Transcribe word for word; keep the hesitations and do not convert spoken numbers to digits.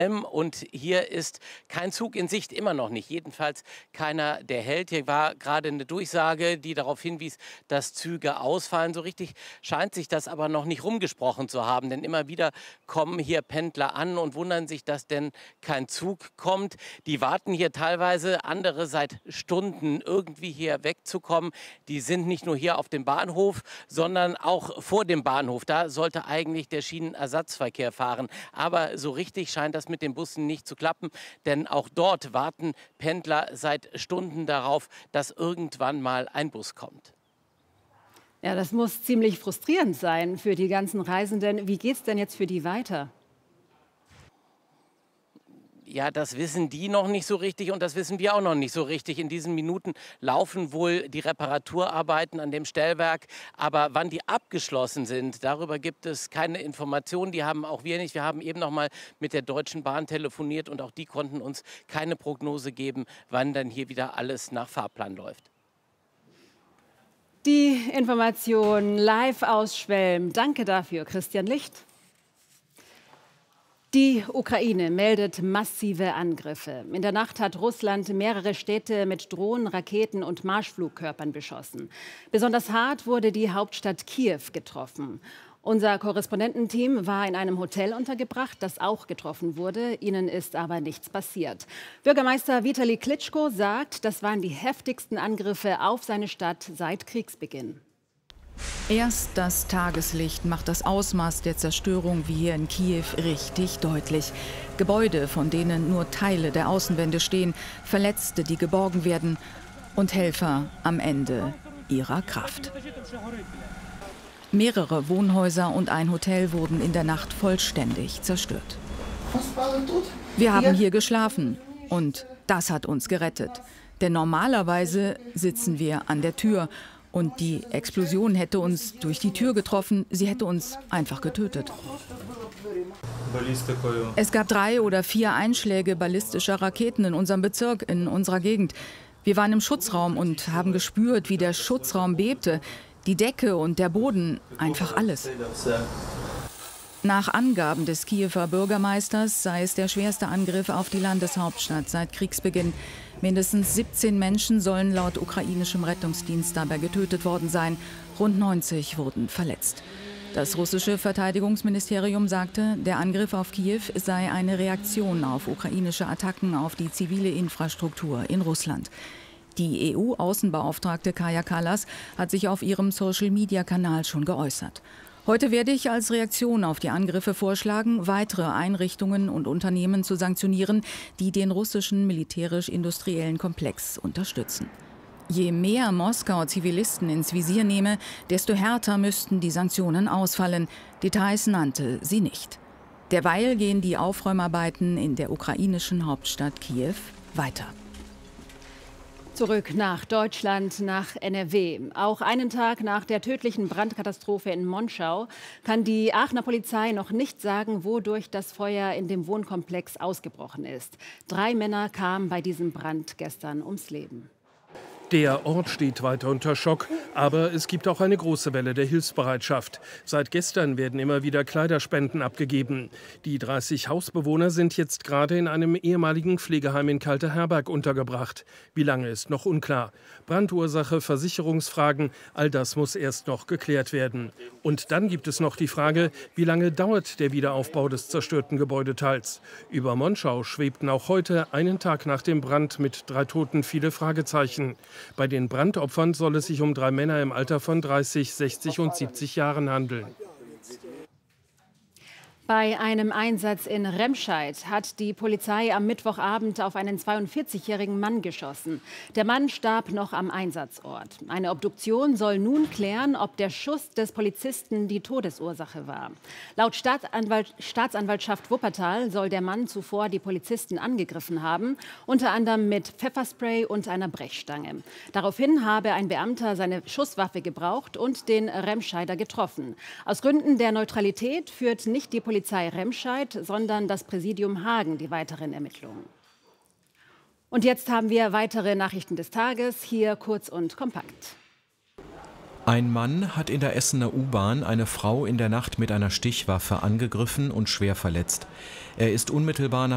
Und hier ist kein Zug in Sicht, immer noch nicht. Jedenfalls keiner, der hält. Hier war gerade eine Durchsage, die darauf hinwies, dass Züge ausfallen. So richtig scheint sich das aber noch nicht rumgesprochen zu haben. Denn immer wieder kommen hier Pendler an und wundern sich, dass denn kein Zug kommt. Die warten hier teilweise, andere seit Stunden irgendwie hier wegzukommen. Die sind nicht nur hier auf dem Bahnhof, sondern auch vor dem Bahnhof. Da sollte eigentlich der Schienenersatzverkehr fahren. Aber so richtig scheint das mit den Bussen nicht zu klappen, denn auch dort warten Pendler seit Stunden darauf, dass irgendwann mal ein Bus kommt. Ja, das muss ziemlich frustrierend sein für die ganzen Reisenden. Wie geht es denn jetzt für die weiter? Ja, das wissen die noch nicht so richtig und das wissen wir auch noch nicht so richtig. In diesen Minuten laufen wohl die Reparaturarbeiten an dem Stellwerk. Aber wann die abgeschlossen sind, darüber gibt es keine Informationen. Die haben auch wir nicht. Wir haben eben noch mal mit der Deutschen Bahn telefoniert und auch die konnten uns keine Prognose geben, wann dann hier wieder alles nach Fahrplan läuft. Die Information live aus Schwelm. Danke dafür, Christian Licht. Die Ukraine meldet massive Angriffe. In der Nacht hat Russland mehrere Städte mit Drohnen, Raketen und Marschflugkörpern beschossen. Besonders hart wurde die Hauptstadt Kiew getroffen. Unser Korrespondententeam war in einem Hotel untergebracht, das auch getroffen wurde. Ihnen ist aber nichts passiert. Bürgermeister Vitali Klitschko sagt, das waren die heftigsten Angriffe auf seine Stadt seit Kriegsbeginn. Erst das Tageslicht macht das Ausmaß der Zerstörung wie hier in Kiew richtig deutlich. Gebäude, von denen nur Teile der Außenwände stehen, Verletzte, die geborgen werden und Helfer am Ende ihrer Kraft. Mehrere Wohnhäuser und ein Hotel wurden in der Nacht vollständig zerstört. Wir haben hier geschlafen und das hat uns gerettet. Denn normalerweise sitzen wir an der Tür. Und die Explosion hätte uns durch die Tür getroffen, sie hätte uns einfach getötet. Es gab drei oder vier Einschläge ballistischer Raketen in unserem Bezirk, in unserer Gegend. Wir waren im Schutzraum und haben gespürt, wie der Schutzraum bebte. Die Decke und der Boden, einfach alles. Nach Angaben des Kiewer Bürgermeisters sei es der schwerste Angriff auf die Landeshauptstadt seit Kriegsbeginn. Mindestens siebzehn Menschen sollen laut ukrainischem Rettungsdienst dabei getötet worden sein. Rund neunzig wurden verletzt. Das russische Verteidigungsministerium sagte, der Angriff auf Kiew sei eine Reaktion auf ukrainische Attacken auf die zivile Infrastruktur in Russland. Die E U-Außenbeauftragte Kaja Kallas hat sich auf ihrem Social-Media-Kanal schon geäußert. Heute werde ich als Reaktion auf die Angriffe vorschlagen, weitere Einrichtungen und Unternehmen zu sanktionieren, die den russischen militärisch-industriellen Komplex unterstützen. Je mehr Moskau Zivilisten ins Visier nehme, desto härter müssten die Sanktionen ausfallen. Details nannte sie nicht. Derweil gehen die Aufräumarbeiten in der ukrainischen Hauptstadt Kiew weiter. Zurück nach Deutschland, nach N R W. Auch einen Tag nach der tödlichen Brandkatastrophe in Monschau kann die Aachener Polizei noch nicht sagen, wodurch das Feuer in dem Wohnkomplex ausgebrochen ist. Drei Männer kamen bei diesem Brand gestern ums Leben. Der Ort steht weiter unter Schock, aber es gibt auch eine große Welle der Hilfsbereitschaft. Seit gestern werden immer wieder Kleiderspenden abgegeben. Die dreißig Hausbewohner sind jetzt gerade in einem ehemaligen Pflegeheim in Kalteherberg untergebracht. Wie lange ist noch unklar. Brandursache, Versicherungsfragen, all das muss erst noch geklärt werden. Und dann gibt es noch die Frage, wie lange dauert der Wiederaufbau des zerstörten Gebäudeteils? Über Monschau schwebten auch heute, einen Tag nach dem Brand mit drei Toten, viele Fragezeichen. Bei den Brandopfern soll es sich um drei Männer im Alter von dreißig, sechzig und siebzig Jahren handeln. Bei einem Einsatz in Remscheid hat die Polizei am Mittwochabend auf einen zweiundvierzigjährigen Mann geschossen. Der Mann starb noch am Einsatzort. Eine Obduktion soll nun klären, ob der Schuss des Polizisten die Todesursache war. Laut Staatsanwalt, Staatsanwaltschaft Wuppertal soll der Mann zuvor die Polizisten angegriffen haben, unter anderem mit Pfefferspray und einer Brechstange. Daraufhin habe ein Beamter seine Schusswaffe gebraucht und den Remscheider getroffen. Aus Gründen der Neutralität führt nicht die Polizei Polizei Remscheid, sondern das Präsidium Hagen die weiteren Ermittlungen. Und jetzt haben wir weitere Nachrichten des Tages, hier kurz und kompakt. Ein Mann hat in der Essener U-Bahn eine Frau in der Nacht mit einer Stichwaffe angegriffen und schwer verletzt. Er ist unmittelbar nach